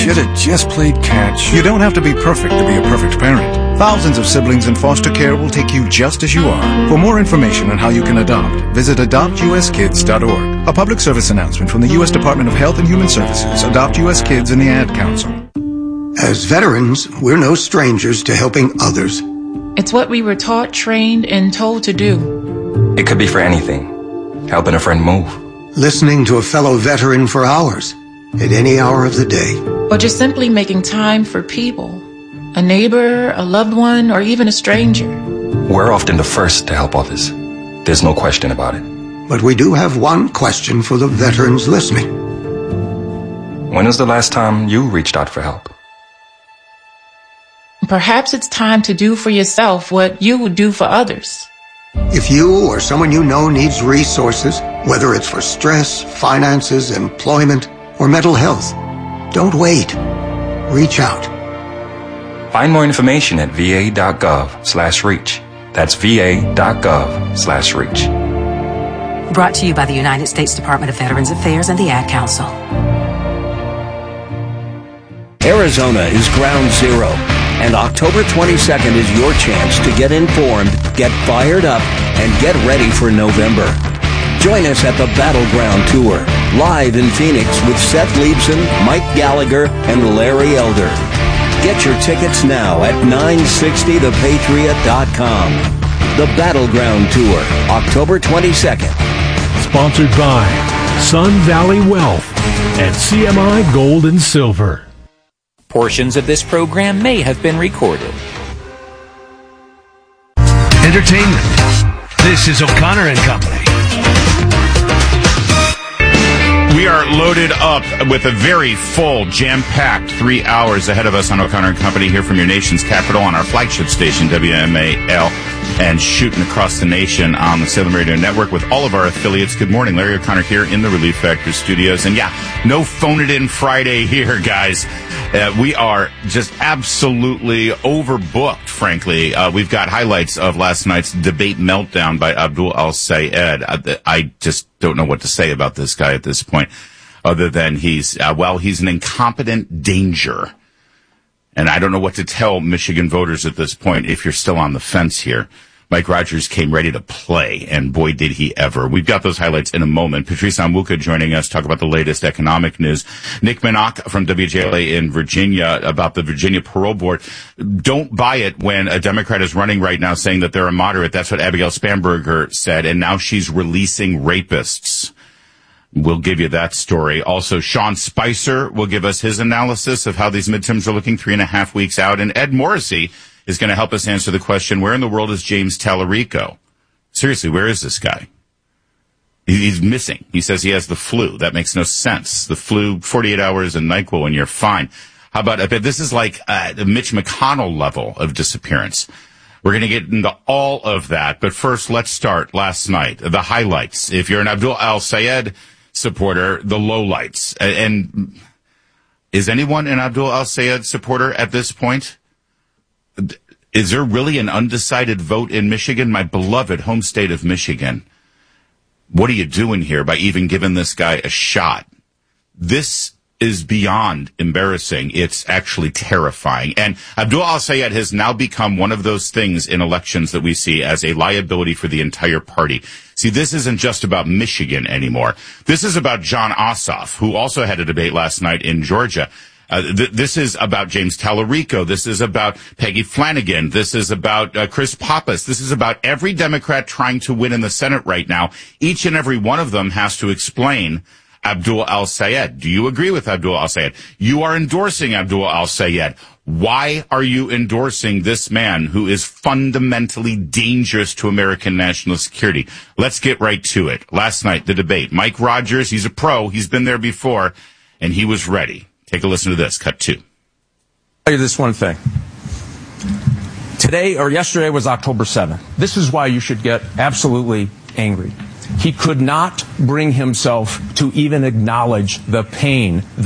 Should have just played catch. You don't have to be perfect to be a perfect parent. Thousands of siblings in foster care will take you just as you are. For more information on how you can adopt, visit adoptuskids.org. A public service announcement from the U.S. Department of Health and Human Services, Adopt U.S. Kids, and the Ad Council. As veterans, we're no strangers to helping others. It's what we were taught, trained, and told to do. It could be for anything. Helping a friend move. Listening to a fellow veteran for hours, at any hour of the day. Or just simply making time for people. A neighbor, a loved one, or even a stranger. We're often the first to help others. There's no question about it. But we do have one question for the veterans listening. When was the last time you reached out for help? Perhaps it's time to do for yourself what you would do for others. If you or someone you know needs resources, whether it's for stress, finances, employment, or mental health, don't wait. Reach out. Find more information at va.gov/reach. That's va.gov/reach. Brought to you by the United States Department of Veterans Affairs and the Ad Council. Arizona is ground zero, and October 22nd is your chance to get informed, get fired up, and get ready for November. Join us at the Battleground Tour, live in Phoenix with Seth Leibson, Mike Gallagher, and Larry Elder. Get your tickets now at 960thepatriot.com. The Battleground Tour, October 22nd. Sponsored by Sun Valley Wealth and CMI Gold and Silver. Portions of this program may have been recorded. Entertainment. This is O'Connor and Company. We are loaded up with a very full, jam-packed 3 hours ahead of us on O'Connor and Company here from your nation's capital on our flagship station, WMAL, and shooting across the nation on the Salem Radio Network with all of our affiliates. Good morning. Larry O'Connor here in the Relief Factor studios. And yeah, no Phone It In Friday here, guys. We are just absolutely overbooked, frankly. We've got highlights of last night's debate meltdown by Abdul Al-Sayed. I just don't know what to say about this guy at this point, other than he's an incompetent danger. And I don't know what to tell Michigan voters at this point if you're still on the fence here. Mike Rogers came ready to play, and boy, did he ever. We've got those highlights in a moment. Patrice Onwuka joining us, talk about the latest economic news. Nick Minock from WJLA in Virginia about the Virginia Parole Board. Don't buy it when a Democrat is running right now saying that they're a moderate. That's what Abigail Spanberger said, and now she's releasing rapists. We'll give you that story. Also, Sean Spicer will give us his analysis of how these midterms are looking 3.5 weeks out. And Ed Morrissey is going to help us answer the question, where in the world is James Tallarico? Seriously, where is this guy? He's missing. He says he has the flu. That makes no sense. The flu, 48 hours and NyQuil and you're fine. How about, this is like the Mitch McConnell level of disappearance. We're going to get into all of that. But first, let's start last night. The highlights. If you're an Abdul Al-Sayed supporter, the lowlights. And is anyone an Abdul Al-Sayed supporter at this point? Is there really an undecided vote in Michigan? My beloved home state of Michigan. What are you doing here by even giving this guy a shot? This is beyond embarrassing. It's actually terrifying. And Abdul Al-Sayed has now become one of those things in elections that we see as a liability for the entire party. See, this isn't just about Michigan anymore. This is about John Ossoff, who also had a debate last night in Georgia. This is about James Tallarico. This is about Peggy Flanagan. This is about Chris Pappas. This is about every Democrat trying to win in the Senate right now. Each and every one of them has to explain Abdul Al-Sayed. Do you agree with Abdul Al-Sayed? You are endorsing Abdul Al-Sayed. Why are you endorsing this man who is fundamentally dangerous to American national security? Let's get right to it. Last night, the debate. Mike Rogers, he's a pro. He's been there before, and he was ready. Take a listen to this. Cut 2. I'll tell you this one thing. Today or yesterday was October 7th. This is why you should get absolutely angry. He could not bring himself to even acknowledge the pain